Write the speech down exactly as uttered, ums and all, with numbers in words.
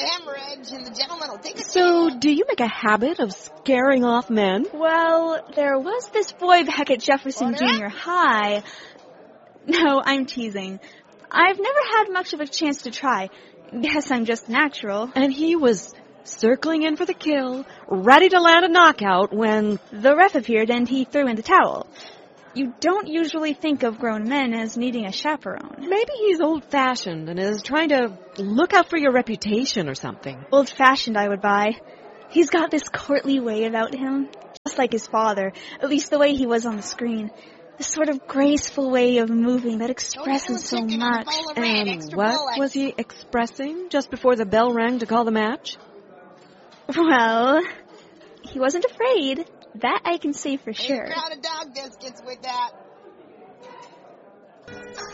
hemorrhage, and the gentleman will take a So, chance. do you make a habit of scaring off men? Well, there was this boy back at Jefferson Order? Junior High. No, I'm teasing. I've never had much of a chance to try. Guess I'm just natural. And he was circling in for the kill, ready to land a knockout when... The ref appeared and he threw in the towel. You don't usually think of grown men as needing a chaperone. Maybe he's old-fashioned and is trying to look out for your reputation or something. Old-fashioned, I would buy. He's got this courtly way about him, just like his father, at least the way he was on the screen. This sort of graceful way of moving that expresses so much. And what was he expressing just before the bell rang to call the match? Well, he wasn't afraid. That I can say for sure. Crowd of dog biscuits with that.